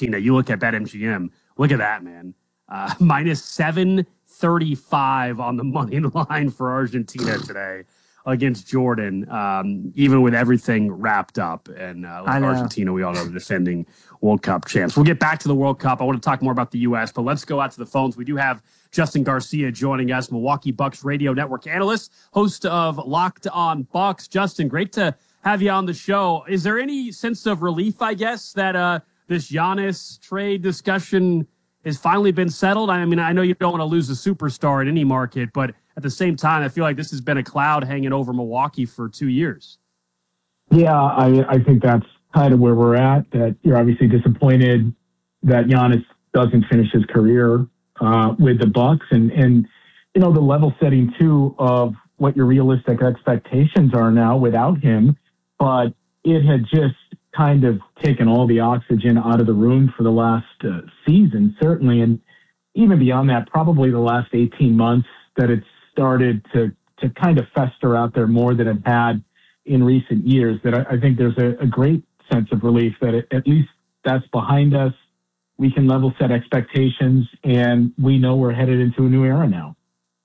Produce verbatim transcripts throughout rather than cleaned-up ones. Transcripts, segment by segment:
Argentina. You look at BetMGM, look at that, man. Uh, minus seven thirty-five on the money line for Argentina today against Jordan, um, even with everything wrapped up. And uh, like Argentina, we all know the defending World Cup champs. We'll get back to the World Cup. I want to talk more about the U S, but let's go out to the phones. We do have Justin Garcia joining us, Milwaukee Bucks radio network analyst, host of Locked On Bucks. Justin, great to have you on the show. Is there any sense of relief, I guess, that uh, this Giannis trade discussion has finally been settled? I mean, I know you don't want to lose a superstar in any market, but at the same time, I feel like this has been a cloud hanging over Milwaukee for two years. Yeah, I, I think that's kind of where we're at, that you're obviously disappointed that Giannis doesn't finish his career uh, with the Bucks. And, and, you know, the level setting, too, of what your realistic expectations are now without him. But it had just kind of taken all the oxygen out of the room for the last uh, season, certainly. And even beyond that, probably the last eighteen months that it's started to, to kind of fester out there more than it had in recent years, that I, I think there's a, a great sense of relief that it, at least that's behind us. We can level set expectations, and we know we're headed into a new era now.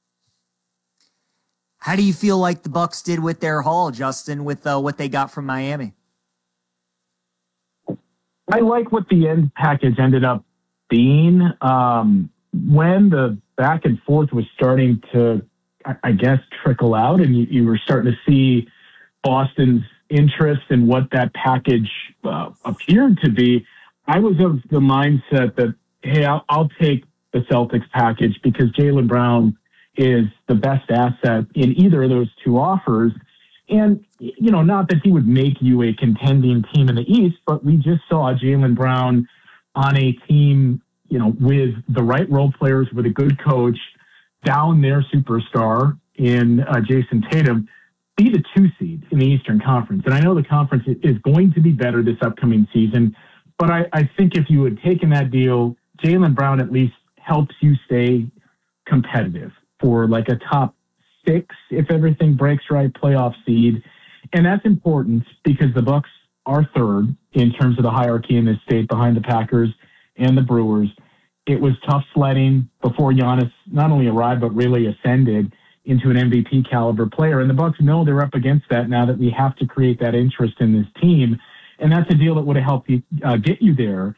How do you feel like the Bucks did with their haul, Justin, with uh, what they got from Miami? I like what the end package ended up being. Um, when the back and forth was starting to, I, I guess, trickle out, and you, you were starting to see Boston's interest in what that package uh, appeared to be, I was of the mindset that, hey, I'll, I'll take the Celtics package because Jaylen Brown is the best asset in either of those two offers. And, you know, not that he would make you a contending team in the East, but we just saw Jaylen Brown on a team, you know, with the right role players, with a good coach, down their superstar in uh, Jason Tatum, be the two seed in the Eastern Conference. And I know the conference is going to be better this upcoming season, but I, I think if you had taken that deal, Jaylen Brown at least helps you stay competitive for like a top six, if everything breaks right, playoff seed. And that's important because the Bucks are third in terms of the hierarchy in this state behind the Packers and the Brewers. It was tough sledding before Giannis not only arrived, but really ascended into an M V P caliber player. And the Bucks know they're up against that now that we have to create that interest in this team. And that's a deal that would have helped you, uh, get you there.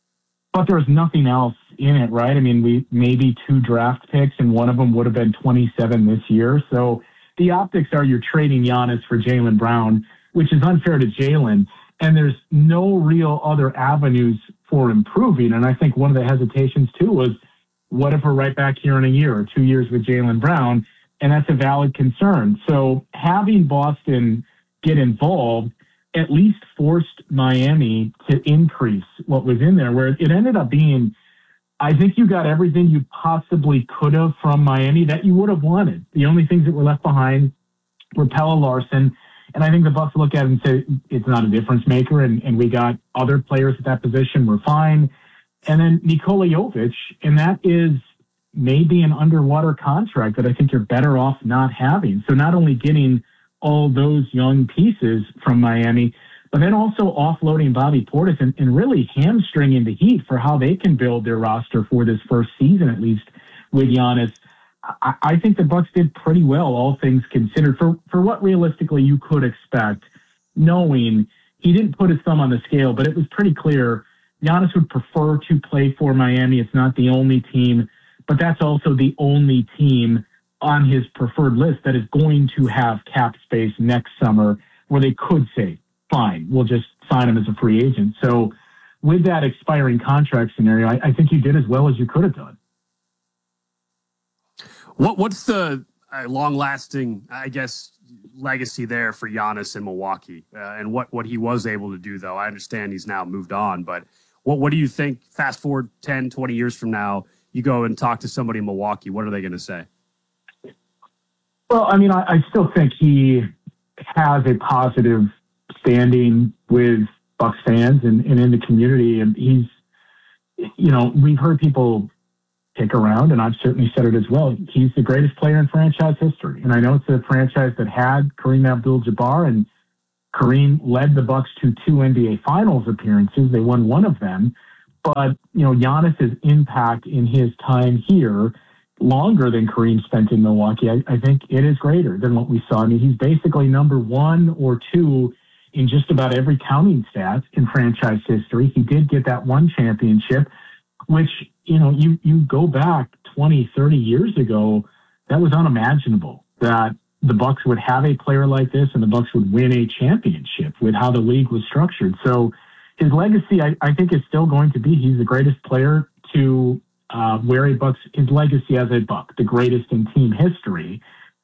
But there's nothing else in it, right? I mean, we maybe two draft picks, and one of them would have been twenty-seven this year. So the optics are you're trading Giannis for Jaylen Brown, which is unfair to Jaylen. And there's no real other avenues for improving. And I think one of the hesitations, too, was what if we're right back here in a year or two years with Jaylen Brown? And that's a valid concern. So having Boston get involved at least forced Miami to increase what was in there, where it ended up being, I think you got everything you possibly could have from Miami that you would have wanted. The only things that were left behind were Pelle Larsson. And I think the Bucks look at it and say, it's not a difference maker. And, and we got other players at that position. We're fine. And then Nikola Jovic, and that is maybe an underwater contract that I think you're better off not having. So not only getting all those young pieces from Miami, but then also offloading Bobby Portis and, and really hamstringing the Heat for how they can build their roster for this first season, at least with Giannis. I, I think the Bucks did pretty well, all things considered, for, for what realistically you could expect, knowing he didn't put his thumb on the scale, but it was pretty clear Giannis would prefer to play for Miami. It's not the only team, but that's also the only team on his preferred list that is going to have cap space next summer where they could say, fine, we'll just sign him as a free agent. So with that expiring contract scenario, I, I think you did as well as you could have done. What What's the uh, long-lasting, I guess, legacy there for Giannis in Milwaukee, uh, and what, what he was able to do, though? I understand he's now moved on, but what, what do you think, fast forward ten, twenty years from now, you go and talk to somebody in Milwaukee, what are they going to say? Well, I mean, I, I still think he has a positive standing with Bucks fans and, and in the community. And he's, you know, we've heard people kick around, and I've certainly said it as well. He's the greatest player in franchise history. And I know it's a franchise that had Kareem Abdul-Jabbar, and Kareem led the Bucks to two N B A Finals appearances. They won one of them. But, you know, Giannis's impact in his time here, longer than Kareem spent in Milwaukee, I, I think it is greater than what we saw. I mean, he's basically number one or two in just about every counting stat in franchise history. He did get that one championship, which, you know, you, you go back twenty, thirty years ago, that was unimaginable that the Bucks would have a player like this and the Bucks would win a championship with how the league was structured. So his legacy, I, I think, is still going to be, he's the greatest player to uh, wear a Bucks, his legacy as a Buck, the greatest in team history.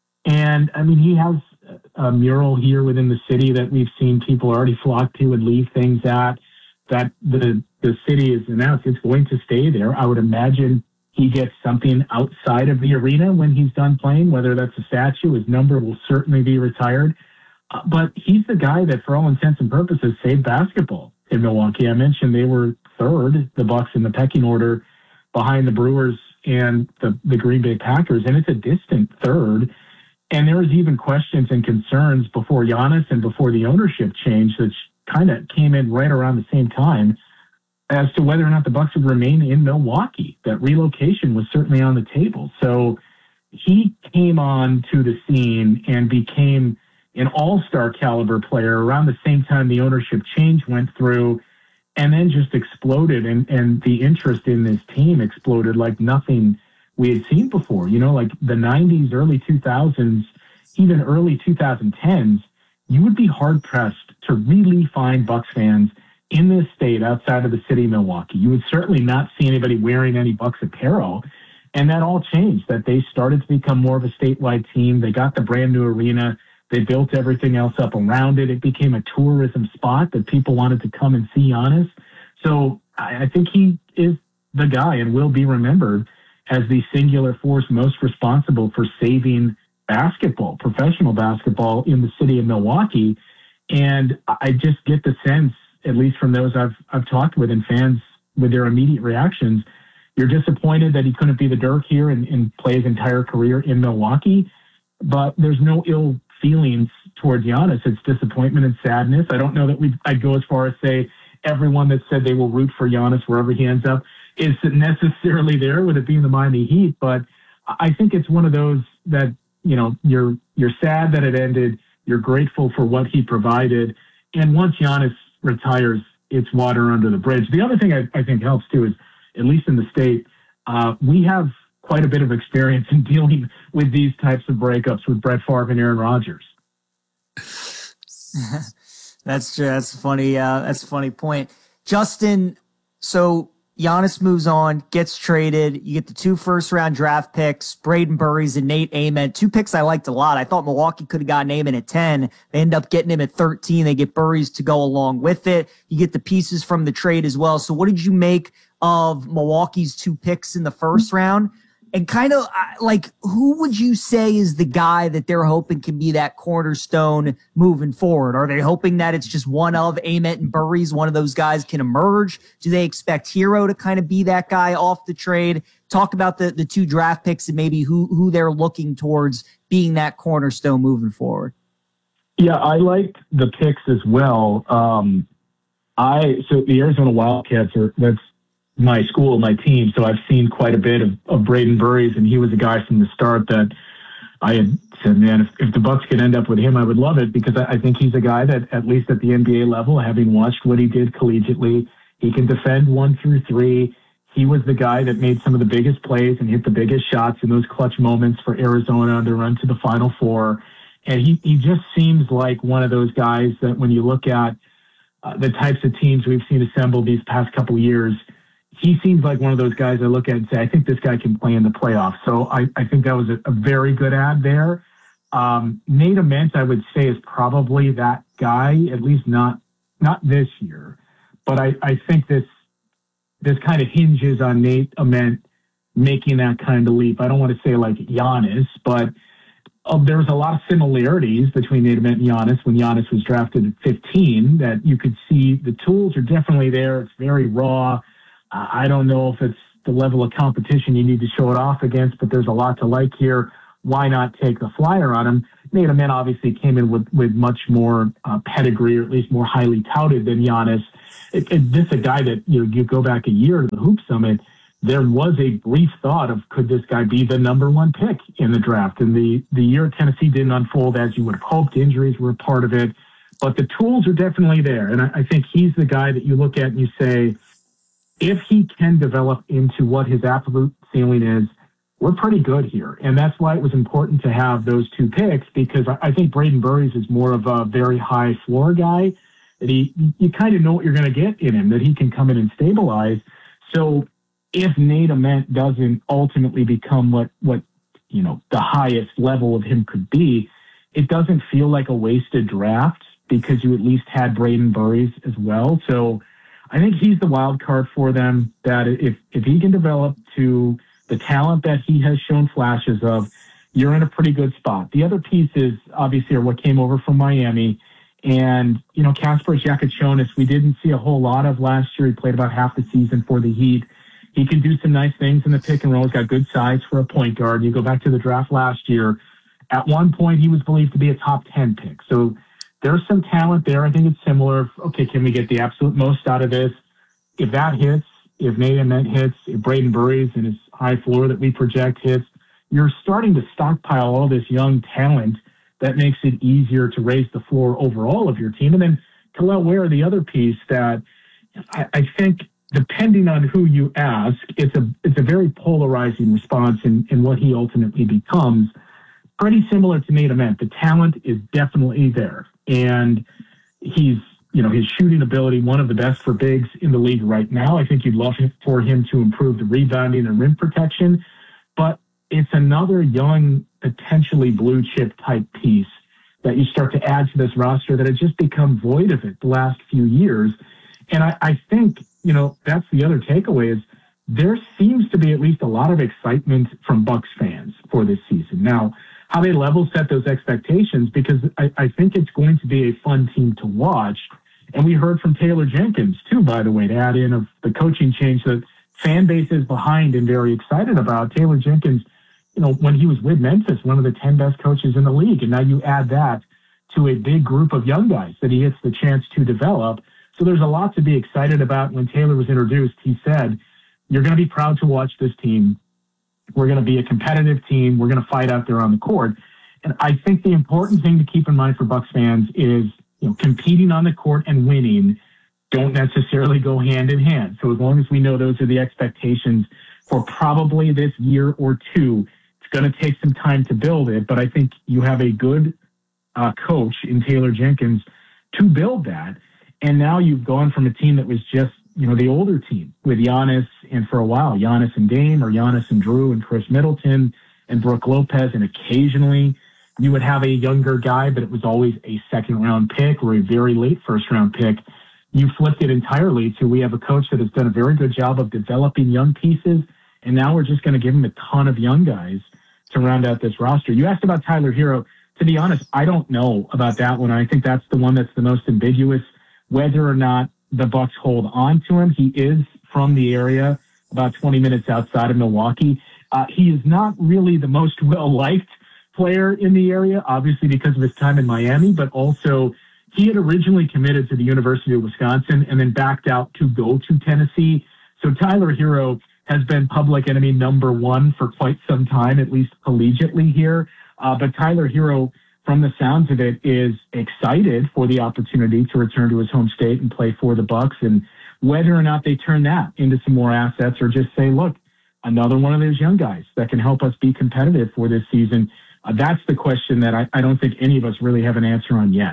And I mean, he has a mural here within the city that we've seen people already flock to and leave things at, that the, the city has announced it's going to stay there. I would imagine he gets something outside of the arena when he's done playing, whether that's a statue. His number will certainly be retired. Uh, but he's the guy that, for all intents and purposes, saved basketball in Milwaukee. I mentioned they were third, the Bucks, in the pecking order behind the Brewers and the, the Green Bay Packers, and it's a distant third. And there was even questions and concerns before Giannis and before the ownership change, which kind of came in right around the same time, as to whether or not the Bucks would remain in Milwaukee. That relocation was certainly on the table. So he came on to the scene and became an all-star caliber player around the same time the ownership change went through, and then just exploded. And, and the interest in this team exploded like nothing we had seen before. You know, like the nineties, early two thousands, even early twenty tens, you would be hard-pressed to really find Bucks fans in this state outside of the city of Milwaukee. You would certainly not see anybody wearing any Bucks apparel. And that all changed, that they started to become more of a statewide team. They got the brand new arena. They built everything else up around it. It became a tourism spot that people wanted to come and see Giannis. So I, I think he is the guy and will be remembered as the singular force most responsible for saving basketball, professional basketball in the city of Milwaukee. And I just get the sense, at least from those I've I've talked with and fans with their immediate reactions, you're disappointed that he couldn't be the Dirk here and, and play his entire career in Milwaukee. But there's no ill feelings towards Giannis. It's disappointment and sadness. I don't know that we I'd go as far as say everyone that said they will root for Giannis wherever he ends up is necessarily there with it being the Miami Heat. But I think it's one of those that, you know, you're you're sad that it ended. You're grateful for what he provided. And once Giannis retires, it's water under the bridge. The other thing I, I think helps too is, at least in the state, uh, we have quite a bit of experience in dealing with these types of breakups with Brett Favre and Aaron Rodgers. That's true. That's a funny. Uh, that's a funny point, Justin. So Giannis moves on, gets traded. You get the two first round draft picks, Braden Burries and Nate Ament. Two picks I liked a lot. I thought Milwaukee could have gotten Ament at ten. They end up getting him at thirteen. They get Burries to go along with it. You get the pieces from the trade as well. So what did you make of Milwaukee's two picks in the first round? And kind of like, who would you say is the guy that they're hoping can be that cornerstone moving forward? Are they hoping that it's just one of Ament and Burries, one of those guys can emerge? Do they expect Hero to kind of be that guy off the trade? Talk about the, the two draft picks and maybe who, who they're looking towards being that cornerstone moving forward. Yeah, I liked the picks as well. Um, I so the Arizona Wildcats are that's my school, my team. So I've seen quite a bit of, of Braden Burries, and he was a guy from the start that I had said, man, if, if the Bucks could end up with him, I would love it, because I, I think he's a guy that, at least at the N B A level, having watched what he did collegiately, he can defend one through three. He was the guy that made some of the biggest plays and hit the biggest shots in those clutch moments for Arizona on their run to the Final Four. And he, he just seems like one of those guys that when you look at uh, the types of teams we've seen assemble these past couple of years, he seems like one of those guys I look at and say, I think this guy can play in the playoffs. So I, I think that was a, a very good ad there. Um, Nate Ament, I would say, is probably that guy, at least not not this year. But I, I think this this kind of hinges on Nate Ament making that kind of leap. I don't want to say like Giannis, but uh, there's a lot of similarities between Nate Ament and Giannis when Giannis was drafted at fifteen that you could see the tools are definitely there. It's very raw. I don't know if it's the level of competition you need to show it off against, but there's a lot to like here. Why not take the flyer on him? Nate Ament obviously came in with, with much more uh, pedigree, or at least more highly touted than Giannis. it, it, this is a guy that, you know, you go back a year to the Hoop Summit, there was a brief thought of, could this guy be the number one pick in the draft? And the, the year at Tennessee didn't unfold as you would have hoped. Injuries were a part of it, but the tools are definitely there. And I, I think he's the guy that you look at and you say, if he can develop into what his absolute ceiling is, we're pretty good here. And that's why it was important to have those two picks, because I, I think Braden Burries is more of a very high floor guy, that he, you kind of know what you're going to get in him, that he can come in and stabilize. So if Nate Ament doesn't ultimately become what, what, you know, the highest level of him could be, it doesn't feel like a wasted draft because you at least had Braden Burries as well. So I think he's the wild card for them, that if, if he can develop to the talent that he has shown flashes of, you're in a pretty good spot. The other pieces, obviously, are what came over from Miami. And, you know, Kasper Jakučionis, we didn't see a whole lot of last year. He played about half the season for the Heat. He can do some nice things in the pick and roll. He's got good size for a point guard. You go back to the draft last year. At one point, he was believed to be a top ten pick. So there's some talent there. I think it's similar. Okay, can we get the absolute most out of this? If that hits, if Nate Ament hits, if Braden Burries and his high floor that we project hits, you're starting to stockpile all this young talent that makes it easier to raise the floor overall of your team. And then Kel'el Ware, the other piece that I, I think, depending on who you ask, it's a it's a very polarizing response in, in what he ultimately becomes. Pretty similar to Nate Ament. The talent is definitely there. And he's, you know, his shooting ability, one of the best for bigs in the league right now. I think you'd love for him to improve the rebounding and rim protection. But it's another young, potentially blue chip type piece that you start to add to this roster that has just become void of it the last few years. And I, I think, you know, that's the other takeaway is there seems to be at least a lot of excitement from Bucks fans for this season. Now, how they level set those expectations, because I, I think it's going to be a fun team to watch. And we heard from Taylor Jenkins, too, by the way, to add in of the coaching change that fan base is behind and very excited about. Taylor Jenkins, you know, when he was with Memphis, one of the ten best coaches in the league. And now you add that to a big group of young guys that he gets the chance to develop. So there's a lot to be excited about. When Taylor was introduced, he said, you're going to be proud to watch this team. We're going to be a competitive team. We're going to fight out there on the court. And I think the important thing to keep in mind for Bucks fans is, you know, competing on the court and winning don't necessarily go hand in hand. So as long as we know those are the expectations for probably this year or two, it's going to take some time to build it. But I think you have a good uh, coach in Taylor Jenkins to build that. And now you've gone from a team that was just, you know, the older team with Giannis, and for a while, Giannis and Dame, or Giannis and Drew and Chris Middleton and Brooke Lopez, and occasionally you would have a younger guy, but it was always a second round pick or a very late first round pick. You flipped it entirely to, we have a coach that has done a very good job of developing young pieces, and now we're just going to give him a ton of young guys to round out this roster. You asked about Tyler Hero. To be honest, I don't know about that one. I think that's the one that's the most ambiguous, whether or not the Bucks hold on to him. He is from the area, about twenty minutes outside of Milwaukee. Uh, he is not really the most well-liked player in the area, obviously because of his time in Miami, but also he had originally committed to the University of Wisconsin and then backed out to go to Tennessee. So Tyler Hero has been public enemy number one for quite some time, at least collegiately here. Uh, but Tyler Hero, from the sounds of it, is excited for the opportunity to return to his home state and play for the Bucks. And whether or not they turn that into some more assets or just say, look, another one of those young guys that can help us be competitive for this season, uh, that's the question that I, I don't think any of us really have an answer on yet.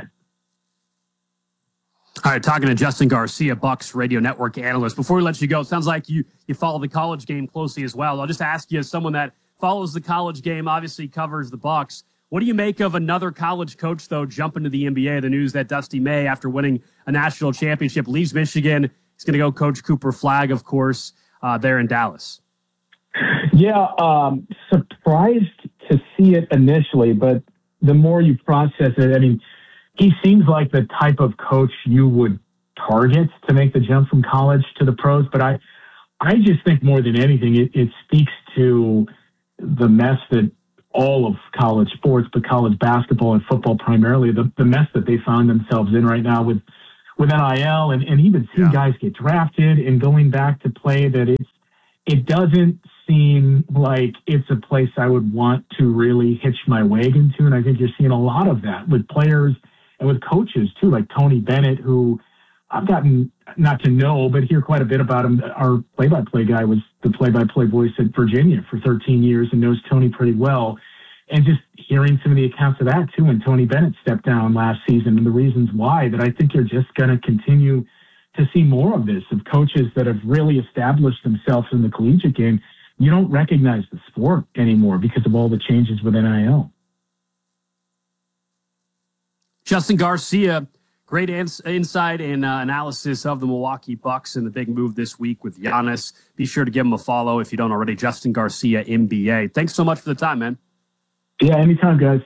All right, talking to Justin Garcia, Bucks Radio Network analyst. Before we let you go, it sounds like you you follow the college game closely as well. I'll just ask you, as someone that follows the college game, obviously covers the Bucks, what do you make of another college coach, though, jumping to the N B A? The news that Dusty May, after winning a national championship, leaves Michigan. He's going to go coach Cooper Flagg, of course, uh, there in Dallas. Yeah, um, surprised to see it initially, but the more you process it, I mean, he seems like the type of coach you would target to make the jump from college to the pros. But I, I just think more than anything, it, it speaks to the mess that all of college sports, but college basketball and football primarily, the, the mess that they found themselves in right now with, with N I L and, and even seeing Yeah. guys get drafted and going back to play, that it's, it doesn't seem like it's a place I would want to really hitch my wagon to. And I think you're seeing a lot of that with players and with coaches too, like Tony Bennett, who I've gotten not to know, but hear quite a bit about him. Our play-by-play guy was the play-by-play voice at Virginia for thirteen years and knows Tony pretty well. And just hearing some of the accounts of that too, when Tony Bennett stepped down last season and the reasons why, that I think you're just going to continue to see more of this, of coaches that have really established themselves in the collegiate game. You don't recognize the sport anymore because of all the changes with N I L. Justin Garcia, great ins- insight and uh, analysis of the Milwaukee Bucks and the big move this week with Giannis. Be sure to give him a follow if you don't already. Justin Garcia, N B A. Thanks so much for the time, man. Yeah, anytime, guys.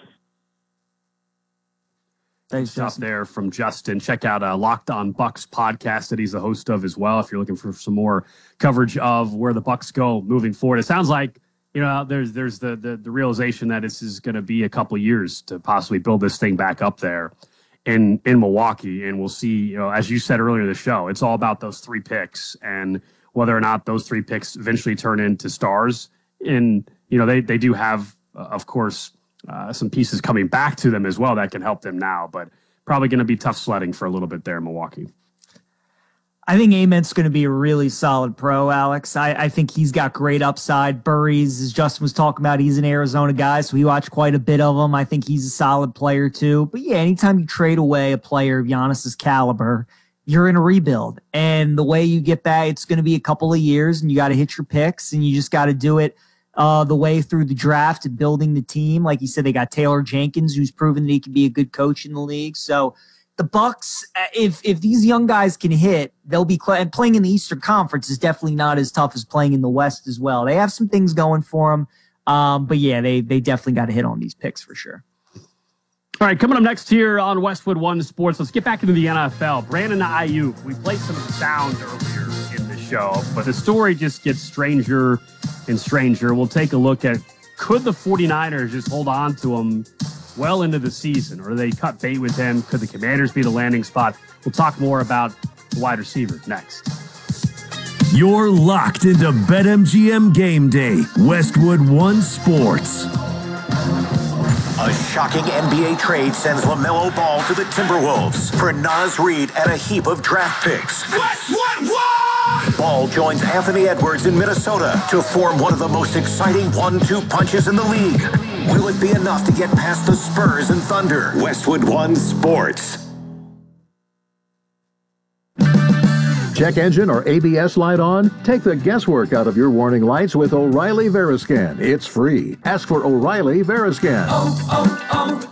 Thanks, Stuff Justin. there from Justin. Check out uh, Locked On Bucks podcast that he's the host of as well if you're looking for some more coverage of where the Bucks go moving forward. It sounds like, you know, there's there's the the, the realization that this is going to be a couple of years to possibly build this thing back up there in in Milwaukee, and we'll see. You know, as you said earlier in the show, it's all about those three picks and whether or not those three picks eventually turn into stars. And you know, they they do have, uh, of course, uh, some pieces coming back to them as well that can help them now, but probably going to be tough sledding for a little bit there in Milwaukee. I think Amen's going to be a really solid pro, Alex. I, I think he's got great upside. Burries, as Justin was talking about, he's an Arizona guy, so we watch quite a bit of him. I think he's a solid player too. But yeah, anytime you trade away a player of Giannis's caliber, you're in a rebuild. And the way you get that, it's going to be a couple of years, and you got to hit your picks, and you just got to do it uh, the way through the draft and building the team. Like you said, they got Taylor Jenkins, who's proven that he can be a good coach in the league. So the Bucks, if if these young guys can hit, they'll be cl- and playing in the Eastern Conference is definitely not as tough as playing in the West as well. They have some things going for them, um, but yeah, they they definitely got to hit on these picks for sure. All right, coming up next here on Westwood One Sports, let's get back into the N F L. Brandon Ayuk, we played some sound earlier in the show, but the story just gets stranger and stranger. We'll take a look at, could the 49ers just hold on to him well into the season, or do they cut bait with him? Could the Commanders be the landing spot? We'll talk more about the wide receiver next. You're locked into BetMGM Game Day, Westwood One Sports. A shocking N B A trade sends LaMelo Ball to the Timberwolves for Naz Reid and a heap of draft picks. Westwood One! Ball joins Anthony Edwards in Minnesota to form one of the most exciting one two punches in the league. Will it be enough to get past the Spurs and Thunder? Westwood One Sports. Check engine or A B S light on? Take the guesswork out of your warning lights with O'Reilly Veriscan. It's free. Ask for O'Reilly Veriscan. Oh,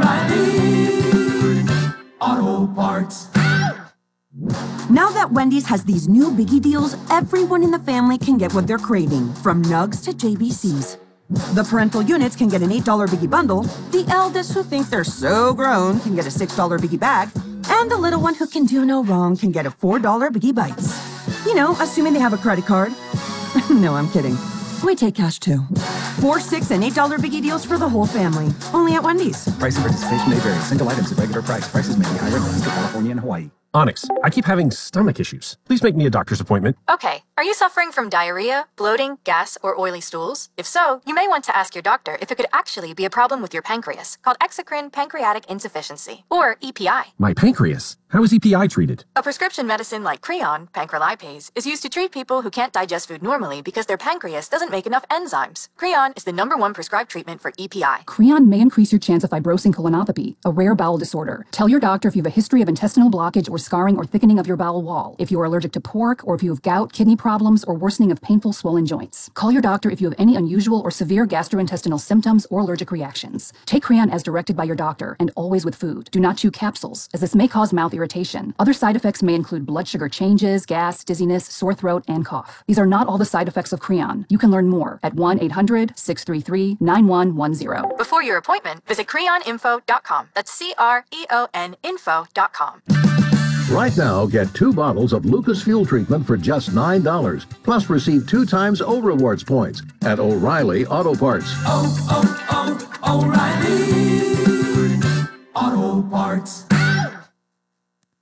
oh, oh, O'Reilly Auto Parts. Now that Wendy's has these new biggie deals, everyone in the family can get what they're craving, from nugs to J B Cs. The parental units can get an eight dollar biggie bundle, the eldest who think they're so grown can get a six dollar biggie bag, and the little one who can do no wrong can get a four dollar biggie bites. You know, assuming they have a credit card. No, I'm kidding. We take cash too. Four, six, and eight dollar biggie deals for the whole family. Only at Wendy's. Price and participation may vary. Single items at regular price. Prices may be higher in California and Hawaii. Onyx, I keep having stomach issues. Please make me a doctor's appointment. Okay, are you suffering from diarrhea, bloating, gas, or oily stools? If so, you may want to ask your doctor if it could actually be a problem with your pancreas, called exocrine pancreatic insufficiency, or E P I. My pancreas? How is E P I treated? A prescription medicine like Creon, pancrelipase, is used to treat people who can't digest food normally because their pancreas doesn't make enough enzymes. Creon is the number one prescribed treatment for E P I. Creon may increase your chance of fibrosing colonopathy, a rare bowel disorder. Tell your doctor if you have a history of intestinal blockage or scarring or thickening of your bowel wall, if you are allergic to pork, or if you have gout, kidney problems, or worsening of painful swollen joints. Call your doctor if you have any unusual or severe gastrointestinal symptoms or allergic reactions. Take Creon as directed by your doctor, and always with food. Do not chew capsules, as this may cause mouth irritation. Other side effects may include blood sugar changes, gas, dizziness, sore throat, and cough. These are not all the side effects of Creon. You can learn more at one eight hundred, six three three, nine one one zero. Before your appointment, visit creon info dot com. That's C R E O N info dot com. Right now, get two bottles of Lucas Fuel Treatment for just nine dollars. Plus, receive two times O Rewards points at O'Reilly Auto Parts. Oh, oh, oh, O'Reilly Auto Parts.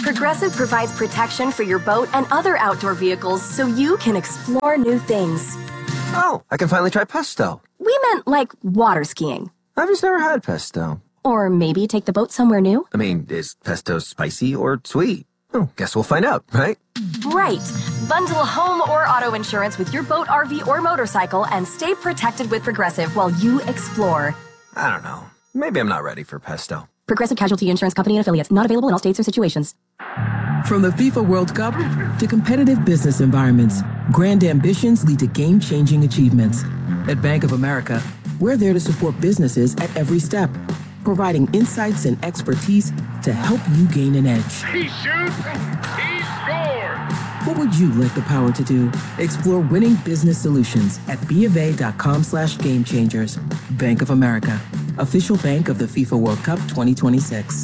Progressive provides protection for your boat and other outdoor vehicles so you can explore new things. Oh, I can finally try pesto. We meant like water skiing. I've just never had pesto. Or maybe take the boat somewhere new. I mean, is pesto spicy or sweet? Oh, guess we'll find out, right? Right. Bundle home or auto insurance with your boat, R V, or motorcycle and stay protected with Progressive while you explore. I don't know. Maybe I'm not ready for pesto. Progressive Casualty Insurance Company and Affiliates. Not available in all states or situations. From the FIFA World Cup to competitive business environments, grand ambitions lead to game-changing achievements. At Bank of America, we're there to support businesses at every step, providing insights and expertise to help you gain an edge. He shoots, he scores! What would you like the power to do? Explore winning business solutions at bofa.com slash game changers. Bank of America, official bank of the FIFA World Cup twenty twenty-six.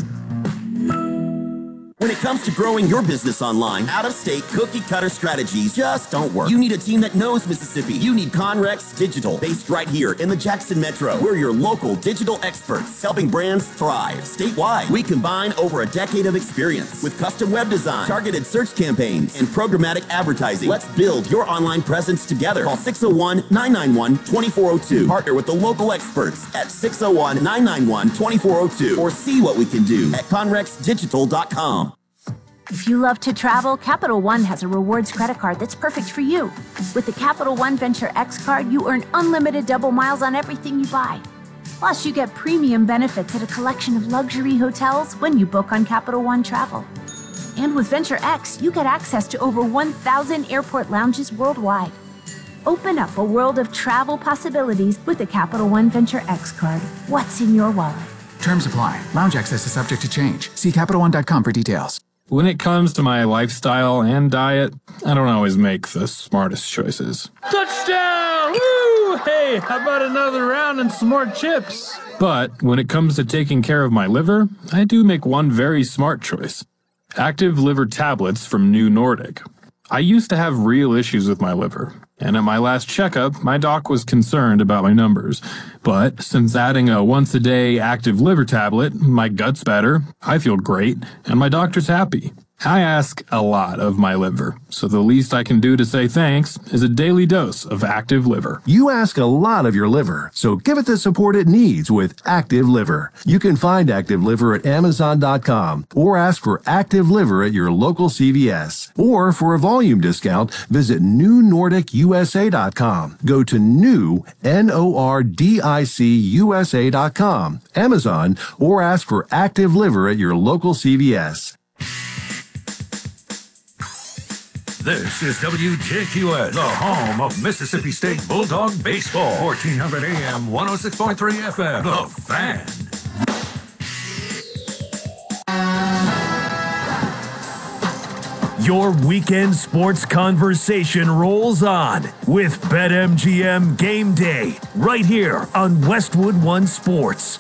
When it comes to growing your business online, out-of-state cookie-cutter strategies just don't work. You need a team that knows Mississippi. You need Conrex Digital, based right here in the Jackson Metro. We're your local digital experts, helping brands thrive statewide. We combine over a decade of experience with custom web design, targeted search campaigns, and programmatic advertising. Let's build your online presence together. Call six oh one, nine nine one, two four oh two. Partner with the local experts at six oh one, nine nine one, two four oh two or see what we can do at conrex digital dot com. If you love to travel, Capital One has a rewards credit card that's perfect for you. With the Capital One Venture X card, you earn unlimited double miles on everything you buy. Plus, you get premium benefits at a collection of luxury hotels when you book on Capital One Travel. And with Venture X, you get access to over one thousand airport lounges worldwide. Open up a world of travel possibilities with the Capital One Venture X card. What's in your wallet? Terms apply. Lounge access is subject to change. See Capital One dot com for details. When it comes to my lifestyle and diet, I don't always make the smartest choices. Touchdown! Woo! Hey, how about another round and some more chips? But when it comes to taking care of my liver, I do make one very smart choice. Active liver tablets from New Nordic. I used to have real issues with my liver, and at my last checkup, my doc was concerned about my numbers. But since adding a once-a-day active liver tablet, my gut's better, I feel great, and my doctor's happy. I ask a lot of my liver, so the least I can do to say thanks is a daily dose of Active Liver. You ask a lot of your liver, so give it the support it needs with Active Liver. You can find Active Liver at amazon dot com or ask for Active Liver at your local C V S. Or for a volume discount, visit new nordic u s a dot com. Go to new, N O R D I C U S A dot com, Amazon, or ask for Active Liver at your local C V S. This is W J Q S, the home of Mississippi State Bulldog Baseball. fourteen hundred A M, one oh six point three F M, The Fan. Your weekend sports conversation rolls on with BetMGM Game Day, right here on Westwood One Sports.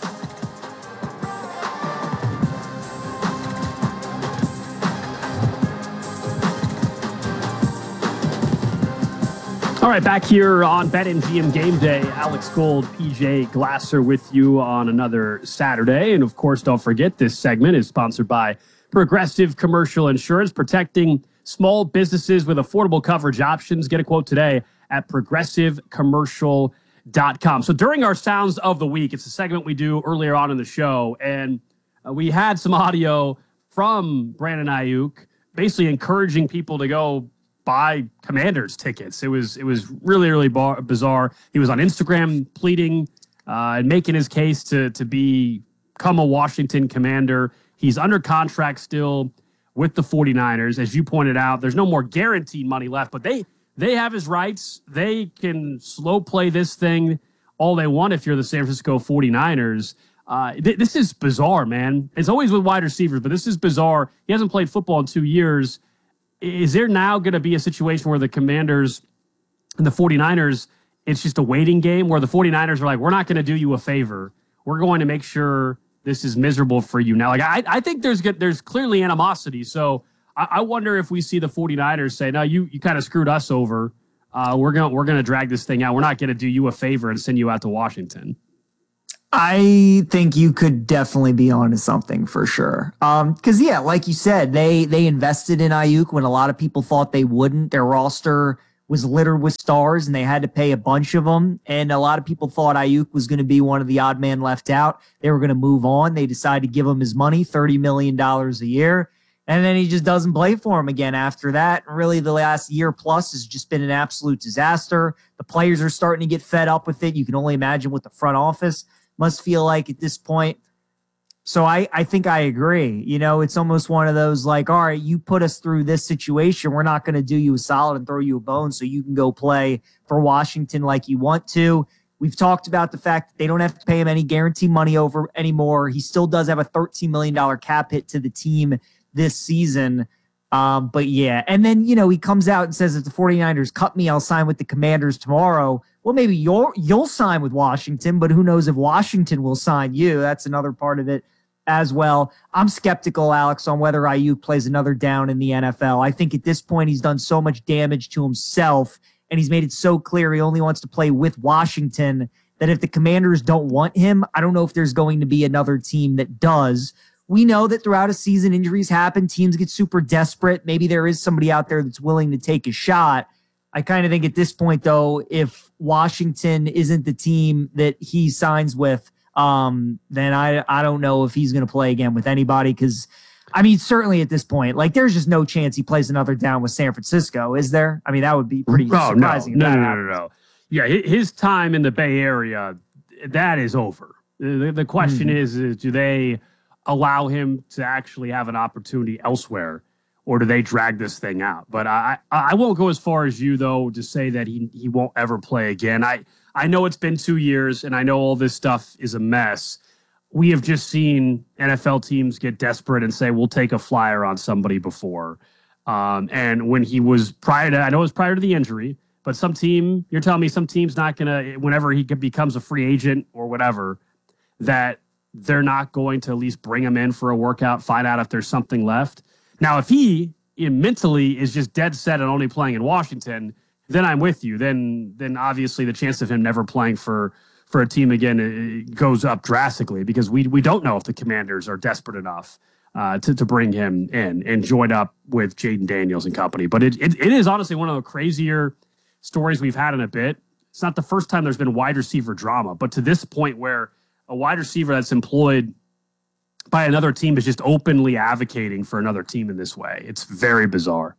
All right, back here on BetMGM Game Day, Alex Gold, P J Glasser with you on another Saturday. And of course, don't forget, this segment is sponsored by Progressive Commercial Insurance, protecting small businesses with affordable coverage options. Get a quote today at progressive commercial dot com. So during our Sounds of the Week, it's a segment we do earlier on in the show, and uh, we had some audio from Brandon Ayuk basically encouraging people to go buy Commanders tickets. It was it was really, really bar- bizarre. He was on Instagram pleading uh, and making his case to, to be, become a Washington Commander. He's under contract still with the 49ers. As you pointed out, there's no more guaranteed money left, but they they have his rights. They can slow play this thing all they want if you're the San Francisco 49ers. Uh, th- this is bizarre, man. It's always with wide receivers, but this is bizarre. He hasn't played football in two years. Is there now going to be a situation where the Commanders and the 49ers, it's just a waiting game where the 49ers are like, we're not going to do you a favor. We're going to make sure this is miserable for you. Now, like I, I think there's there's clearly animosity. So I, I wonder if we see the 49ers say, no, you you kind of screwed us over. Uh, we're going we're going to drag this thing out. We're not going to do you a favor and send you out to Washington. I think you could definitely be onto something for sure. Um, because yeah, like you said, they they invested in Ayuk when a lot of people thought they wouldn't. Their roster was littered with stars, and they had to pay a bunch of them. And a lot of people thought Ayuk was going to be one of the odd man left out. They were going to move on. They decided to give him his money, thirty million dollars a year. And then he just doesn't play for him again after that. Really, the last year plus has just been an absolute disaster. The players are starting to get fed up with it. You can only imagine what the front office must feel like at this point. So I, I think I agree. You know, it's almost one of those like, all right, you put us through this situation. We're not going to do you a solid and throw you a bone so you can go play for Washington like you want to. We've talked about the fact that they don't have to pay him any guarantee money over anymore. He still does have a thirteen million dollars cap hit to the team this season. Um, but yeah, and then, you know, he comes out and says, if the 49ers cut me, I'll sign with the Commanders tomorrow. Well, maybe you'll, you'll sign with Washington, but who knows if Washington will sign you. That's another part of it as well. I'm skeptical, Alex, on whether Ayuk plays another down in the N F L. I think at this point he's done so much damage to himself, and he's made it so clear he only wants to play with Washington that if the Commanders don't want him, I don't know if there's going to be another team that does. We know that throughout a season, injuries happen. Teams get super desperate. Maybe there is somebody out there that's willing to take a shot. I kind of think at this point, though, if Washington isn't the team that he signs with, um, then I I don't know if he's going to play again with anybody. Because, I mean, certainly at this point, like there's just no chance he plays another down with San Francisco, is there? I mean, that would be pretty oh, surprising. No, no, no, no, no, no. Yeah, his time in the Bay Area, that is over. The, the question mm-hmm. is, is, do they allow him to actually have an opportunity elsewhere, or do they drag this thing out? But I I won't go as far as you, though, to say that he he won't ever play again. I, I know it's been two years, and I know all this stuff is a mess. We have just seen N F L teams get desperate and say, we'll take a flyer on somebody before. Um, and when he was prior to, I know it was prior to the injury, but some team, you're telling me some team's not going to, whenever he becomes a free agent or whatever, that they're not going to at least bring him in for a workout, find out if there's something left. Now, if he mentally is just dead set on only playing in Washington, then I'm with you. Then then obviously the chance of him never playing for, for a team again goes up drastically, because we we don't know if the Commanders are desperate enough uh, to, to bring him in and join up with Jaden Daniels and company. But it, it it is honestly one of the crazier stories we've had in a bit. It's not the first time there's been wide receiver drama, but to this point where a wide receiver that's employed by another team is just openly advocating for another team in this way. It's very bizarre.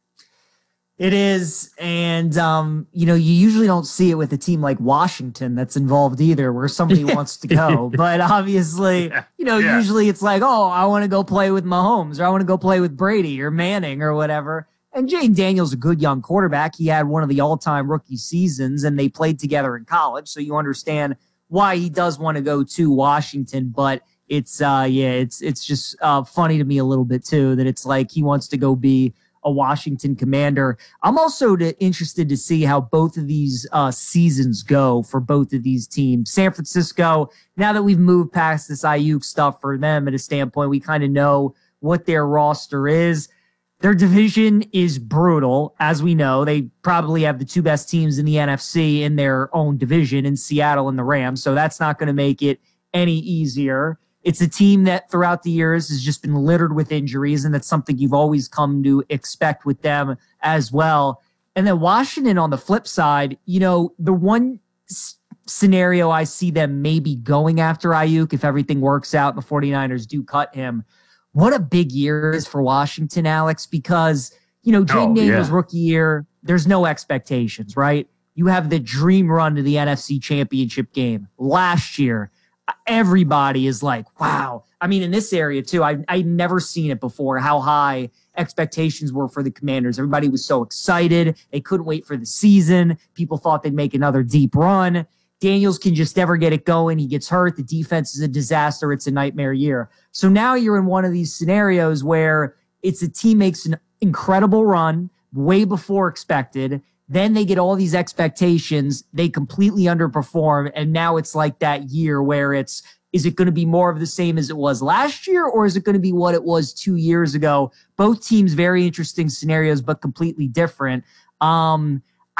It is. And, um, you know, you usually don't see it with a team like Washington that's involved either, where somebody wants to go. But obviously, yeah. you know, yeah. usually it's like, oh, I want to go play with Mahomes, or I want to go play with Brady or Manning or whatever. And Jaden Daniels, a good young quarterback. He had one of the all-time rookie seasons, and they played together in college. So you understand why he does want to go to Washington. But it's, uh, yeah, it's, it's just uh, funny to me a little bit too, that it's like he wants to go be a Washington Commander. I'm also to, interested to see how both of these uh, seasons go for both of these teams. San Francisco, now that we've moved past this Ayuk stuff for them at a standpoint, we kind of know what their roster is. Their division is brutal, as we know. They probably have the two best teams in the N F C in their own division, in Seattle and the Rams, so that's not going to make it any easier. It's a team that throughout the years has just been littered with injuries, and that's something you've always come to expect with them as well. And then Washington on the flip side, you know, the one s- scenario I see them maybe going after Ayuk, if everything works out and the 49ers do cut him, what a big year is for Washington, Alex, because, you know, Jaden oh, Daniels' yeah. rookie year, there's no expectations, right? You have the dream run to the N F C Championship game last year. Everybody is like, wow. I mean, in this area too, I I'd never seen it before, how high expectations were for the Commanders. Everybody was so excited. They couldn't wait for the season. People thought they'd make another deep run. Daniels can just never get it going. He gets hurt. The defense is a disaster. It's a nightmare year. So now you're in one of these scenarios where it's a team makes an incredible run way before expected. Then they get all these expectations. They completely underperform. And now it's like that year where it's, is it going to be more of the same as it was last year, or is it going to be what it was two years ago? Both teams, very interesting scenarios, but completely different. Um,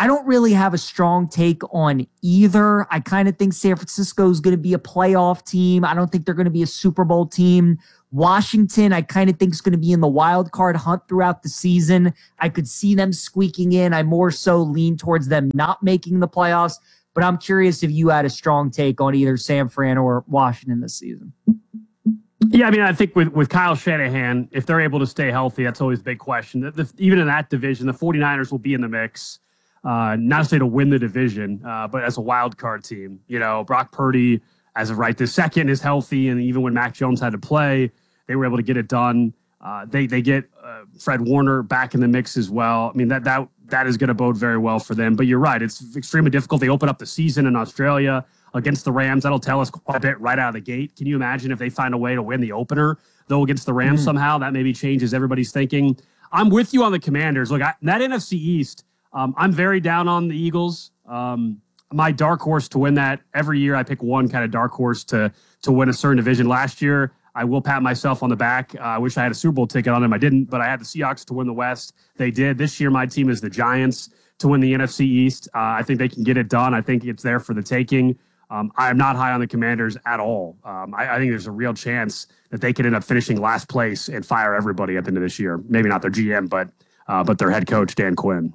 I don't really have a strong take on either. I kind of think San Francisco is going to be a playoff team. I don't think they're going to be a Super Bowl team. Washington, I kind of think is going to be in the wild card hunt throughout the season. I could see them squeaking in. I more so lean towards them not making the playoffs, but I'm curious if you had a strong take on either San Fran or Washington this season. Yeah, I mean, I think with, with Kyle Shanahan, if they're able to stay healthy, that's always a big question. The, the, even in that division, the 49ers will be in the mix, uh, not to say to win the division, uh, but as a wild card team. You know, Brock Purdy, as of right this second, is healthy, and even when Mac Jones had to play, they were able to get it done. Uh, they they get uh, Fred Warner back in the mix as well. I mean, that that that is going to bode very well for them. But you're right. It's extremely difficult. They open up the season in Australia against the Rams. That'll tell us quite a bit right out of the gate. Can you imagine if they find a way to win the opener, though, against the Rams mm-hmm. somehow? That maybe changes everybody's thinking. I'm with you on the Commanders. Look, I, that N F C East, um, I'm very down on the Eagles. Um, my dark horse to win that, every year I pick one kind of dark horse to to win a certain division. Last year, I will pat myself on the back. Uh, I wish I had a Super Bowl ticket on them. I didn't, but I had the Seahawks to win the West. They did. This year, my team is the Giants to win the N F C East. Uh, I think they can get it done. I think it's there for the taking. Um, I am not high on the Commanders at all. Um, I, I think there's a real chance that they could end up finishing last place and fire everybody at the end of this year. Maybe not their G M, but uh, but their head coach, Dan Quinn.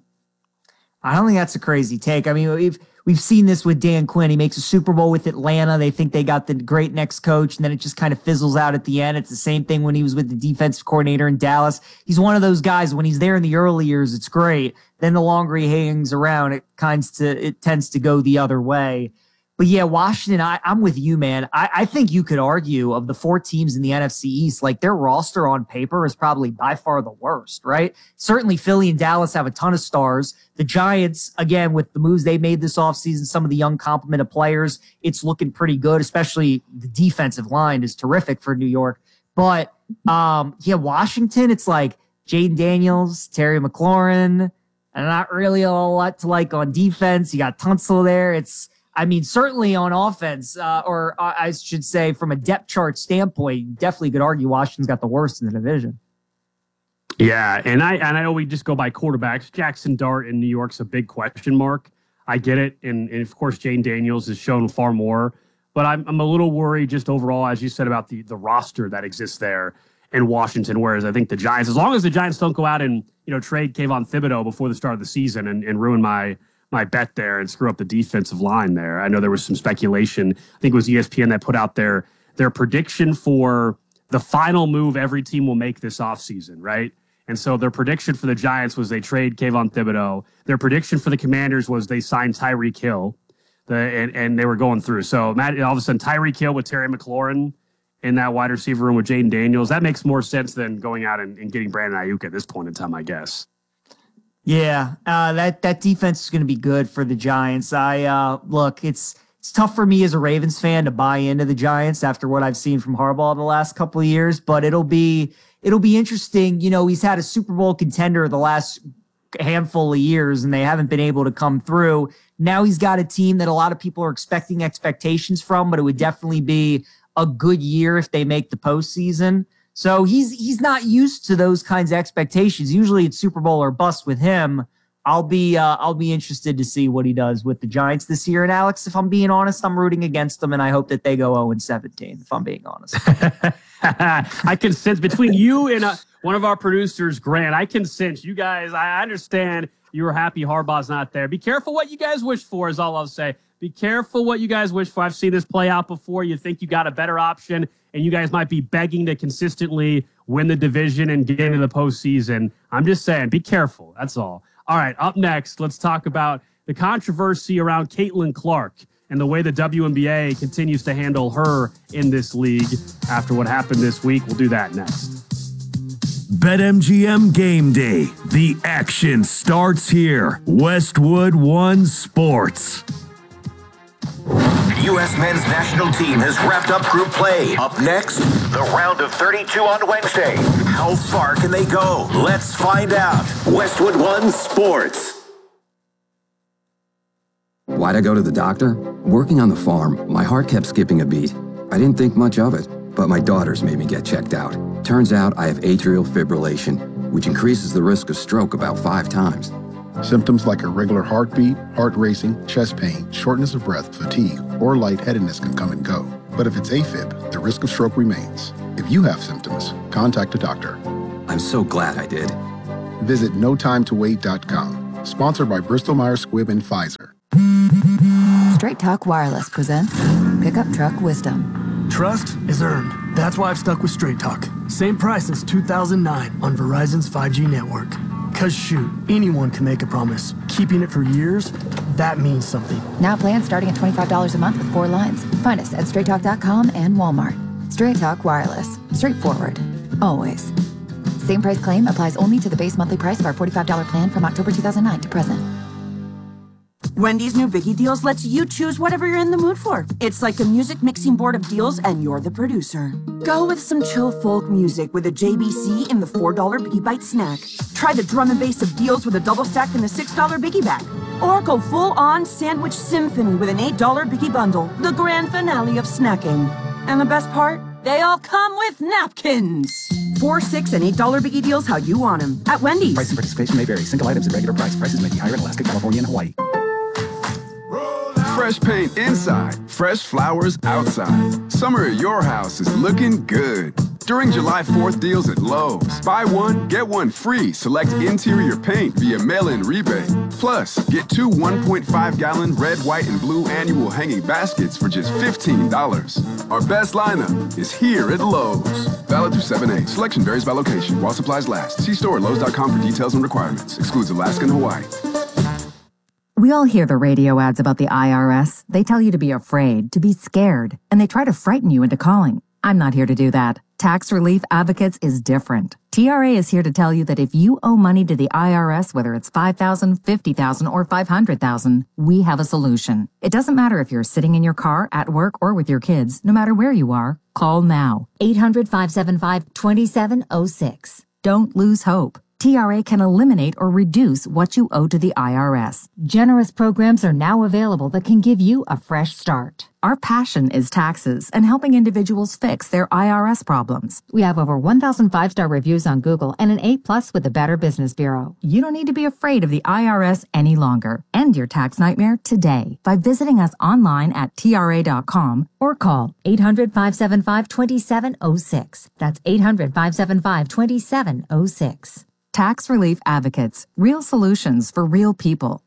I don't think that's a crazy take. I mean, we've we've seen this with Dan Quinn. He makes a Super Bowl with Atlanta. They think they got the great next coach, and then it just kind of fizzles out at the end. It's the same thing when he was with the defensive coordinator in Dallas. He's one of those guys, when he's there in the early years, it's great. Then the longer he hangs around, it kinds to it tends to go the other way. But yeah, Washington, I, I'm with you, man. I, I think you could argue of the four teams in the N F C East, like their roster on paper is probably by far the worst, right? Certainly Philly and Dallas have a ton of stars. The Giants, again, with the moves they made this offseason, some of the young complement of players, it's looking pretty good, especially the defensive line is terrific for New York. But um, yeah, Washington, it's like Jaden Daniels, Terry McLaurin, and not really a lot to like on defense. You got Tunsil there. It's I mean, certainly on offense, uh, or uh, I should say from a depth chart standpoint, you definitely could argue Washington's got the worst in the division. Yeah, and I and I know we just go by quarterbacks. Jackson Dart in New York's a big question mark. I get it, and, and of course, Jane Daniels has shown far more. But I'm I'm a little worried just overall, as you said, about the the roster that exists there in Washington. Whereas I think the Giants, as long as the Giants don't go out and you know trade Kayvon Thibodeau before the start of the season and, and ruin my my bet there and screw up the defensive line there. I know there was some speculation. I think it was E S P N that put out their their prediction for the final move every team will make this offseason, right? And so their prediction for the Giants was they trade Kayvon Thibodeau. Their prediction for the Commanders was they signed Tyreek Hill, the, and, and they were going through. So Matt, all of a sudden, Tyreek Hill with Terry McLaurin in that wide receiver room with Jaden Daniels, that makes more sense than going out and, and getting Brandon Ayuk at this point in time, I guess. Yeah, uh, that that defense is going to be good for the Giants. I uh, look, it's it's tough for me as a Ravens fan to buy into the Giants after what I've seen from Harbaugh the last couple of years, but it'll be it'll be interesting. You know, he's had a Super Bowl contender the last handful of years, and they haven't been able to come through. Now he's got a team that a lot of people are expecting expectations from, but it would definitely be a good year if they make the postseason. So he's he's not used to those kinds of expectations. Usually it's Super Bowl or bust with him. I'll be uh, I'll be interested to see what he does with the Giants this year. And Alex, if I'm being honest, I'm rooting against them, and I hope that they go oh and seventeen, if I'm being honest. I can sense between you and uh, one of our producers, Grant, I can sense you guys, I understand you were happy Harbaugh's not there. Be careful what you guys wish for is all I'll say. Be careful what you guys wish for. I've seen this play out before. You think you got a better option, and you guys might be begging to consistently win the division and get into the postseason. I'm just saying, be careful. That's all. All right, up next, let's talk about the controversy around Caitlin Clark and the way the W N B A continues to handle her in this league after what happened this week. We'll do that next. BetMGM Game Day. The action starts here. Westwood One Sports. U S men's national team has wrapped up group play. Up next, the round of thirty-two on Wednesday. How far can they go? Let's find out. Westwood One Sports. Why'd I go to the doctor? Working on the farm, my heart kept skipping a beat. I didn't think much of it, but my daughters made me get checked out. Turns out I have atrial fibrillation, which increases the risk of stroke about five times. Symptoms like irregular heartbeat, heart racing, chest pain, shortness of breath, fatigue, or lightheadedness can come and go. But if it's AFib, the risk of stroke remains. If you have symptoms, contact a doctor. I'm so glad I did. Visit no time to wait dot com. Sponsored by Bristol Myers Squibb and Pfizer. Straight Talk Wireless presents Pickup Truck Wisdom. Trust is earned. That's why I've stuck with Straight Talk. Same price since two thousand nine on Verizon's five G network. Cause shoot, anyone can make a promise. Keeping it for years, that means something. Now plans starting at twenty-five dollars a month with four lines. Find us at straight talk dot com and Walmart. Straight Talk Wireless. Straightforward. Always. Same price claim applies only to the base monthly price of our forty-five dollars plan from October two thousand nine to present. Wendy's new Biggie Deals lets you choose whatever you're in the mood for. It's like a music mixing board of deals and you're the producer. Go with some chill folk music with a J B C in the four dollar Biggie Bite snack. Try the drum and bass of deals with a double stack in the six dollar Biggie Bag. Or go full-on sandwich symphony with an eight dollar Biggie Bundle, the grand finale of snacking. And the best part? They all come with napkins. Four, six, and eight dollar Biggie Deals how you want them at Wendy's. Price and participation may vary. Single items at regular price. Prices may be higher in Alaska, California, and Hawaii. Fresh paint inside, fresh flowers outside. Summer at your house is looking good. During July fourth deals at Lowe's, buy one, get one free. Select interior paint via mail-in rebate. Plus, get two one point five gallon red, white, and blue annual hanging baskets for just fifteen dollars. Our best lineup is here at Lowe's. Valid through seven eight. Selection varies by location while supplies last. See store at Lowe's dot com for details and requirements. Excludes Alaska and Hawaii. We all hear the radio ads about the I R S. They tell you to be afraid, to be scared, and they try to frighten you into calling. I'm not here to do that. Tax Relief Advocates is different. T R A is here to tell you that if you owe money to the I R S, whether it's five thousand dollars, fifty thousand dollars, or five hundred thousand dollars, we have a solution. It doesn't matter if you're sitting in your car, at work, or with your kids. No matter where you are, call now. eight hundred, five seven five, two seven zero six. Don't lose hope. T R A can eliminate or reduce what you owe to the I R S. Generous programs are now available that can give you a fresh start. Our passion is taxes and helping individuals fix their I R S problems. We have over one thousand five-star reviews on Google and an A plus with the Better Business Bureau. You don't need to be afraid of the I R S any longer. End your tax nightmare today by visiting us online at T R A dot com or call eight hundred, five seven five, two seven zero six. That's eight hundred, five seven five, two seven zero six. Tax Relief Advocates. Real solutions for real people.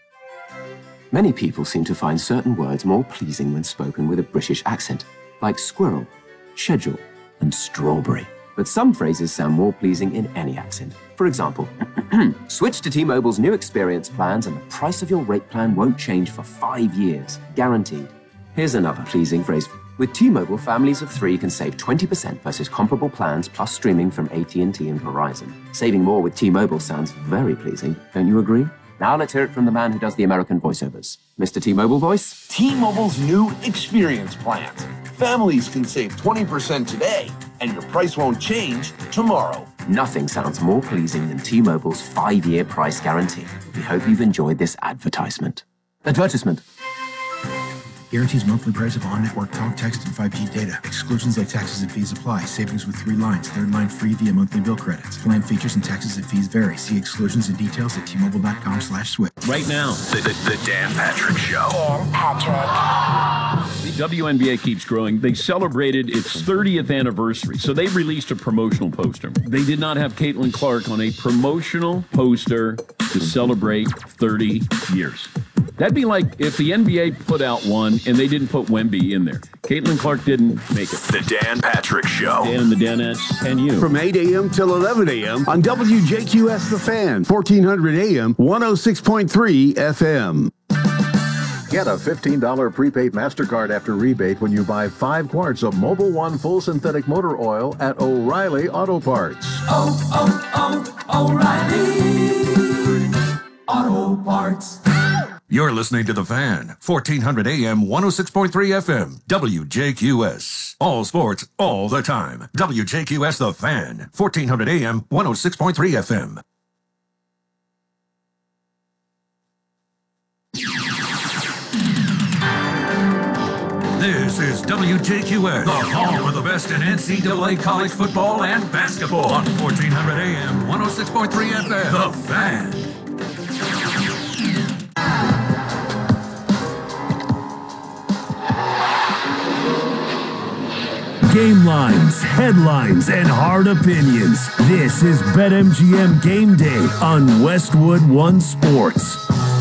Many people seem to find certain words more pleasing when spoken with a British accent, like squirrel, schedule, and strawberry. But some phrases sound more pleasing in any accent. For example, switch to T-Mobile's new experience plans and the price of your rate plan won't change for five years, guaranteed. Here's another pleasing phrase. With T-Mobile, families of three can save twenty percent versus comparable plans plus streaming from A T and T and Verizon. Saving more with T-Mobile sounds very pleasing, don't you agree? Now let's hear it from the man who does the American voiceovers. Mister T-Mobile voice? T-Mobile's new experience plans. Families can save twenty percent today, and your price won't change tomorrow. Nothing sounds more pleasing than T-Mobile's five-year price guarantee. We hope you've enjoyed this advertisement. Advertisement. Guarantees monthly price of on-network talk, text, and five G data. Exclusions like taxes and fees apply. Savings with three lines. Third line free via monthly bill credits. Plan features and taxes and fees vary. See exclusions and details at T-Mobile dot com slash switch. Right now, the, the, the Dan Patrick Show. Dan Patrick. The W N B A keeps growing. They celebrated its thirtieth anniversary, so they released a promotional poster. They did not have Caitlin Clark on a promotional poster to celebrate thirty years. That'd be like if the N B A put out one and they didn't put Wemby in there. Caitlin Clark didn't make it. The Dan Patrick Show. Dan and the Danettes and you. From eight a.m. till eleven a.m. on W J Q S The Fan, fourteen hundred A M, one oh six point three F M. Get a fifteen dollars prepaid MasterCard after rebate when you buy five quarts of Mobil One Full Synthetic Motor Oil at O'Reilly Auto Parts. Oh, oh, oh, O'Reilly Auto Parts. You're listening to The Fan, fourteen hundred A M, one oh six point three F M, W J Q S. All sports, all the time. W J Q S The Fan, fourteen hundred A M, one oh six point three F M. This is W J Q S, the home of the best in N C double A college football and basketball on fourteen hundred A M, one oh six point three F M. The Fan. Game lines, headlines, and hard opinions. This is BetMGM Game Day on Westwood One Sports.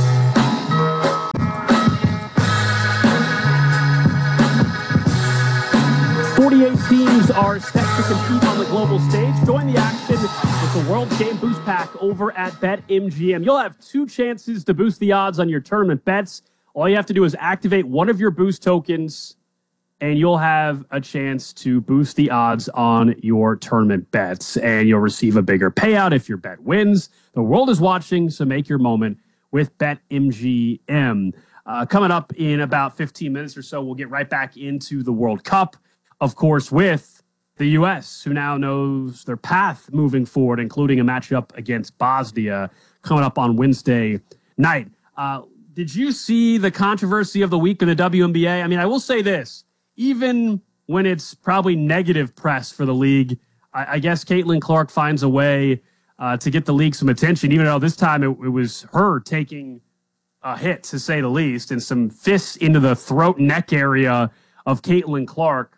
forty-eight teams are set to compete on the global stage. Join the action with the World Game Boost Pack over at BetMGM. You'll have two chances to boost the odds on your tournament bets. All you have to do is activate one of your boost tokens, and you'll have a chance to boost the odds on your tournament bets, and you'll receive a bigger payout if your bet wins. The world is watching, so make your moment with BetMGM. Uh, coming up in about fifteen minutes or so, we'll get right back into the World Cup. Of course, with the U S, who now knows their path moving forward, including a matchup against Bosnia coming up on Wednesday night. Uh, did you see the controversy of the week in the W N B A? I mean, I will say this. Even when it's probably negative press for the league, I, I guess Caitlin Clark finds a way uh, to get the league some attention, even though this time it, it was her taking a hit, to say the least, and some fists into the throat neck area of Caitlin Clark.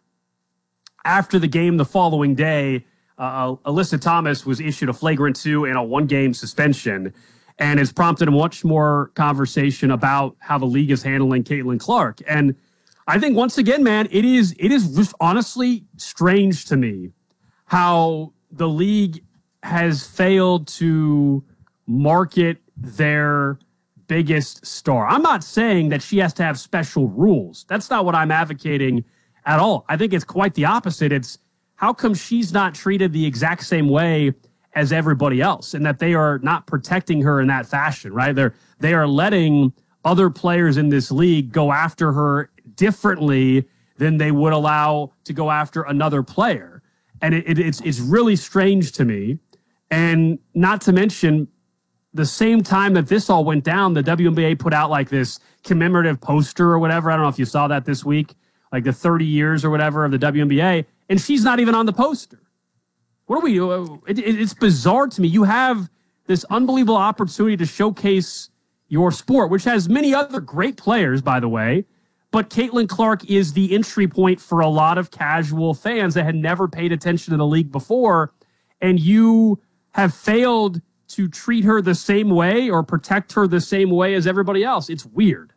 After the game the following day, uh, Alyssa Thomas was issued a flagrant two and a one-game suspension, and it's prompted much more conversation about how the league is handling Caitlin Clark. And I think, once again, man, it is it is just honestly strange to me how the league has failed to market their biggest star. I'm not saying that she has to have special rules. That's not what I'm advocating at all. I think it's quite the opposite. It's how come she's not treated the exact same way as everybody else, and that they are not protecting her in that fashion, right? They're they are letting other players in this league go after her differently than they would allow to go after another player. And it, it, it's it's really strange to me. And not to mention, the same time that this all went down, the W N B A put out like this commemorative poster or whatever. I don't know if you saw that this week, like the thirty years or whatever of the W N B A, and she's not even on the poster. What are we? It, it, it's bizarre to me. You have this unbelievable opportunity to showcase your sport, which has many other great players, by the way, but Caitlin Clark is the entry point for a lot of casual fans that had never paid attention to the league before, and you have failed to treat her the same way or protect her the same way as everybody else. It's weird.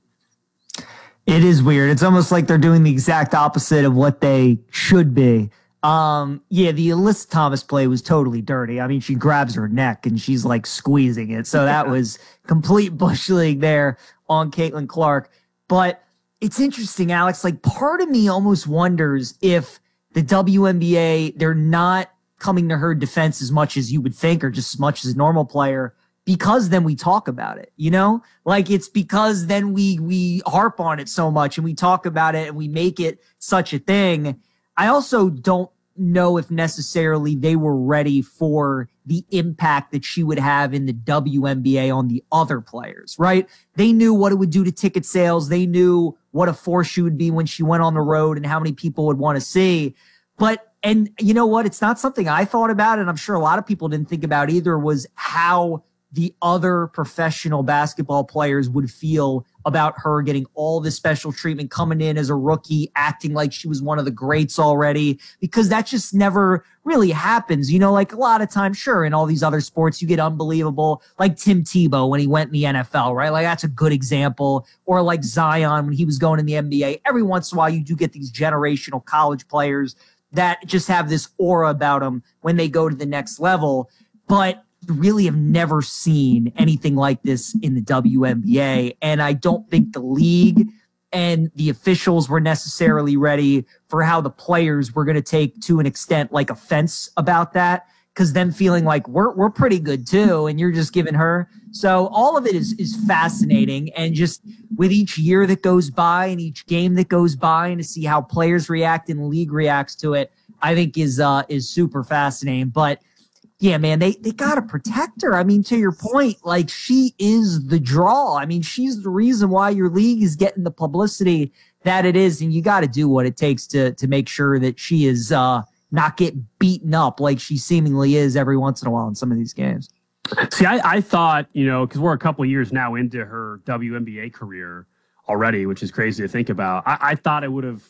It is weird. It's almost like they're doing the exact opposite of what they should be. Um, yeah, the Alyssa Thomas play was totally dirty. I mean, she grabs her neck and she's like squeezing it. So that was complete bush league there on Caitlin Clark. But it's interesting, Alex, like part of me almost wonders if the W N B A, they're not coming to her defense as much as you would think, or just as much as a normal player, because then we talk about it, you know, like it's because then we, we harp on it so much and we talk about it and we make it such a thing. I also don't know if necessarily they were ready for the impact that she would have in the W N B A on the other players, right? They knew what it would do to ticket sales. They knew what a force she would be when she went on the road and how many people would want to see. But, and you know what? It's not something I thought about, and I'm sure a lot of people didn't think about either, was how the other professional basketball players would feel about her getting all this special treatment, coming in as a rookie, acting like she was one of the greats already, because that just never really happens. You know, like a lot of times, sure, in all these other sports, you get unbelievable, like Tim Tebow when he went in the N F L, right? Like that's a good example. Or like Zion when he was going in the N B A. Every once in a while, you do get these generational college players that just have this aura about them when they go to the next level. But really have never seen anything like this in the W N B A. And I don't think the league and the officials were necessarily ready for how the players were going to take, to an extent, like offense about that, because them feeling like we're we're pretty good too, and you're just giving her. So all of it is is fascinating, and just with each year that goes by and each game that goes by, and to see how players react and the league reacts to it, I think is uh is super fascinating. But yeah, man, they, they got to protect her. I mean, to your point, like she is the draw. I mean, she's the reason why your league is getting the publicity that it is. And you got to do what it takes to, to make sure that she is uh, not get beaten up like she seemingly is every once in a while in some of these games. See, I, I thought, you know, because we're a couple years now into her W N B A career already, which is crazy to think about. I, I thought it would have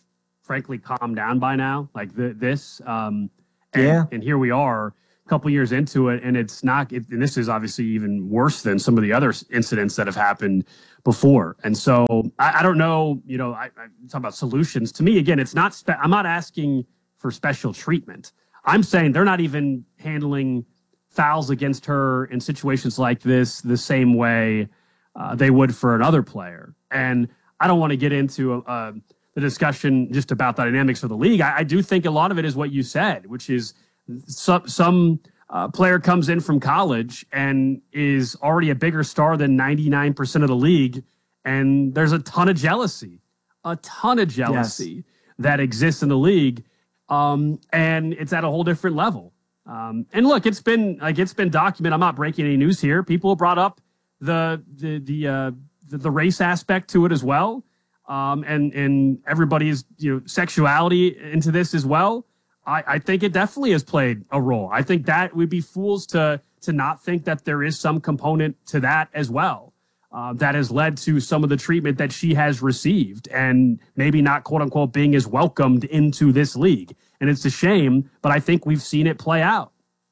frankly calmed down by now. Like the, this, um, and, yeah, and here we are, a couple years into it, and it's not. It, and this is obviously even worse than some of the other incidents that have happened before. And so I, I don't know. You know, I, I talk about solutions. To me, again, it's not. Spe- I'm not asking for special treatment. I'm saying they're not even handling fouls against her in situations like this the same way uh, they would for another player. And I don't want to get into uh, the discussion just about the dynamics of the league. I, I do think a lot of it is what you said, which is some some uh, player comes in from college and is already a bigger star than ninety-nine percent of the league, and there's a ton of jealousy, a ton of jealousy yes. that exists in the league, um, and it's at a whole different level. Um, and look, it's been like it's been documented. I'm not breaking any news here. People brought up the the the uh, the, the race aspect to it as well, um, and and everybody's you know sexuality into this as well. I, I think it definitely has played a role. I think that we'd be fools to to not think that there is some component to that as well uh, that has led to some of the treatment that she has received and maybe not, quote unquote, being as welcomed into this league. And it's a shame, but I think we've seen it play out.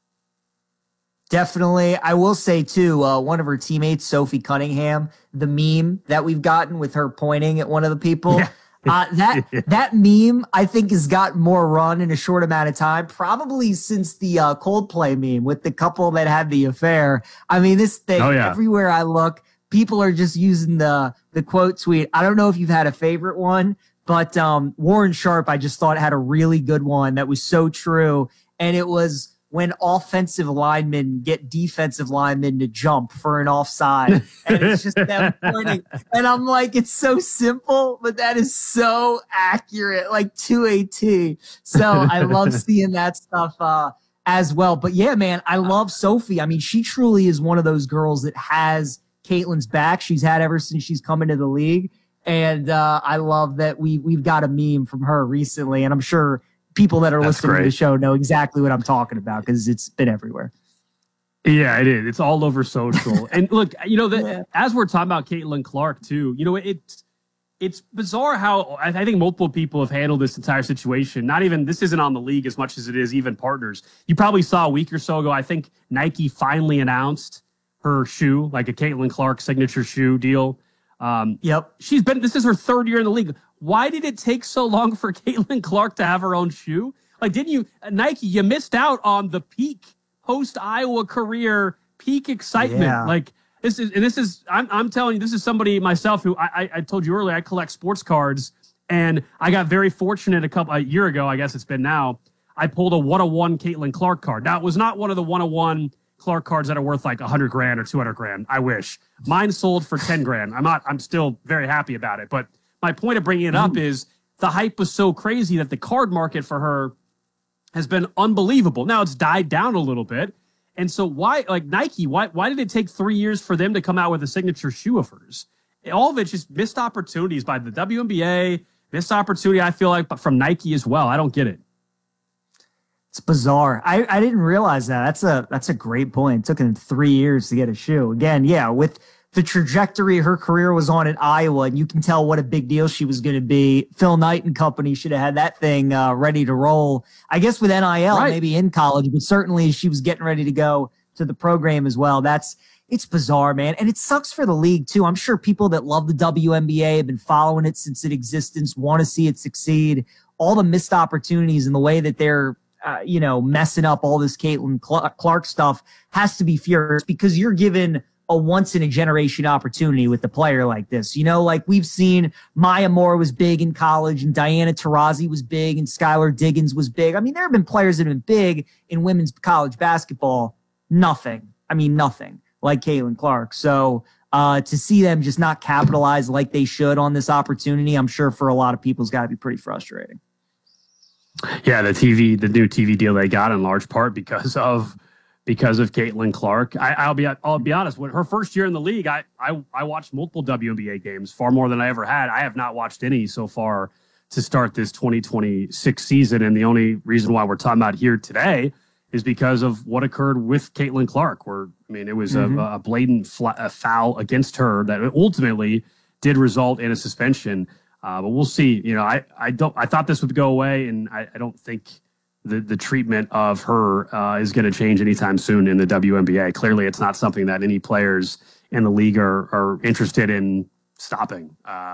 Definitely. I will say, too, uh, one of her teammates, Sophie Cunningham, the meme that we've gotten with her pointing at one of the people. Yeah. Uh, that that meme, I think, has gotten more run in a short amount of time, probably since the uh, Coldplay meme with the couple that had the affair. I mean, this thing, oh, yeah. everywhere I look, people are just using the the quote tweet. I don't know if you've had a favorite one, but um, Warren Sharp, I just thought had a really good one that was so true. And it was when offensive linemen get defensive linemen to jump for an offside. And it's just them pointing. And I'm like, it's so simple, but that is so accurate, like to a T. So I love seeing that stuff uh, as well. But yeah, man, I love Sophie. I mean, she truly is one of those girls that has Caitlin's back. She's had ever since she's come into the league. And uh, I love that we, we've got a meme from her recently. And I'm sure people that are That's listening great. to the show know exactly what I'm talking about because it's been everywhere. Yeah, it is. It's all over social. And look, you know, the, yeah. as we're talking about Caitlin Clark too, you know, it's it's bizarre how I think multiple people have handled this entire situation. Not even, this isn't on the league as much as it is even partners. You probably saw a week or so ago, I think Nike finally announced her shoe, like a Caitlin Clark signature shoe deal. Um, yep. She's been, this is her third year in the league. Why did it take so long for Caitlin Clark to have her own shoe? Like, didn't you, Nike, you missed out on the peak post-Iowa career, peak excitement. Yeah. Like, this is, and this is, I'm, I'm telling you, this is somebody myself who I, I, I told you earlier, I collect sports cards, and I got very fortunate a couple, a year ago, I guess it's been now, I pulled a one oh one Caitlin Clark card. Now, it was not one of the one oh one Clark cards that are worth like a hundred grand or two hundred grand. I wish. Mine sold for ten grand. I'm not, I'm still very happy about it. But my point of bringing it up is the hype was so crazy that the card market for her has been unbelievable. Now it's died down a little bit. And so why, like Nike, why, why did it take three years for them to come out with a signature shoe of hers? All of it's just missed opportunities by the W N B A, missed opportunity, I feel like, but from Nike as well. I don't get it. It's bizarre. I, I didn't realize that. That's a that's a great point. It took him three years to get a shoe. Again, yeah, with the trajectory her career was on at Iowa, and you can tell what a big deal she was going to be. Phil Knight and company should have had that thing uh, ready to roll. I guess with N I L, right. maybe in college, but certainly she was getting ready to go to the program as well. That's it's bizarre, man. And it sucks for the league, too. I'm sure people that love the W N B A have been following it since its existence, want to see it succeed. All the missed opportunities and the way that they're Uh, you know, messing up all this Caitlin Clark stuff has to be furious because you're given a once in a generation opportunity with a player like this. You know, like we've seen Maya Moore was big in college and Diana Taurasi was big and Skylar Diggins was big. I mean, there have been players that have been big in women's college basketball. Nothing. I mean, nothing like Caitlin Clark. So uh, to see them just not capitalize like they should on this opportunity, I'm sure for a lot of people it's got to be pretty frustrating. Yeah, the T V, the new T V deal they got in large part because of because of Caitlin Clark. I, I'll be I'll be honest. When her first year in the league, I, I I watched multiple W N B A games, far more than I ever had. I have not watched any so far to start this twenty twenty-six season, and the only reason why we're talking about here today is because of what occurred with Caitlin Clark. Where I mean, it was mm-hmm. a, a blatant fla- a foul against her that ultimately did result in a suspension. Uh, but we'll see. You know, I, I don't. I thought this would go away, and I, I don't think the the treatment of her uh, is going to change anytime soon in the W N B A. Clearly, it's not something that any players in the league are are interested in stopping. Uh,